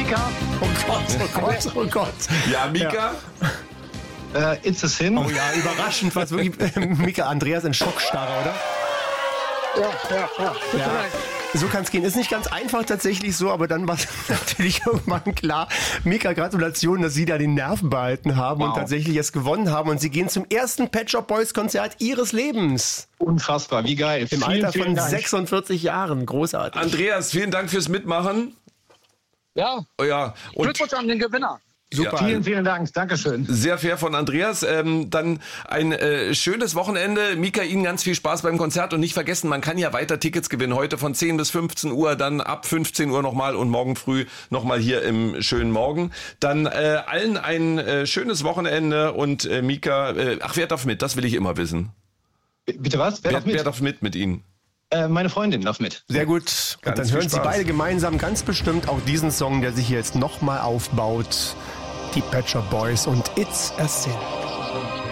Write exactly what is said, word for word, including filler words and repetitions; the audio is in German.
Mika. Oh Gott, oh Gott, oh Gott. Ja, Mika? Ja. Äh, It's a Sin. Oh ja, überraschend, was wirklich äh, Mika, Andreas in Schockstarre, oder? Ja, ja, ja. Ja. So kann es gehen. Ist nicht ganz einfach tatsächlich so, aber dann war es natürlich irgendwann klar. Mika, Gratulation, dass Sie da den Nerven behalten haben wow. und tatsächlich es gewonnen haben. Und Sie gehen zum ersten Pet Shop Boys Konzert Ihres Lebens. Unfassbar, wie geil. Im vielen, Alter vielen von Dank. sechsundvierzig Jahren. Großartig. Andreas, vielen Dank fürs Mitmachen. Ja. Oh ja. Und Glückwunsch an den Gewinner. Super. Ja. Vielen, vielen Dank. Dankeschön. Sehr fair von Andreas. Ähm, dann ein äh, schönes Wochenende. Mika, Ihnen ganz viel Spaß beim Konzert. Und nicht vergessen, man kann ja weiter Tickets gewinnen. Heute von zehn bis fünfzehn Uhr, dann ab fünfzehn Uhr nochmal und morgen früh nochmal hier im schönen Morgen. Dann äh, allen ein äh, schönes Wochenende. Und äh, Mika, äh, ach, wer darf mit? Das will ich immer wissen. B- bitte was? Wer, Wer, darf mit? wer darf mit mit Ihnen? Äh, meine Freundin darf mit. Sehr gut. Ganz Und dann viel hören Sie Spaß. beide gemeinsam ganz bestimmt auch diesen Song, der sich hier jetzt nochmal aufbaut. Die Pet Shop Boys und It's a Sin.